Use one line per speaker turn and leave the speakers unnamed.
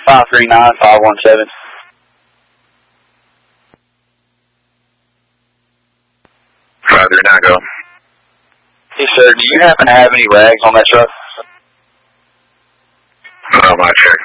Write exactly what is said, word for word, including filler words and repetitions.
five three nine, five one seven.
five three nine, go.
Yes, sir. Do you happen to have any rags on that truck?
Oh, my check.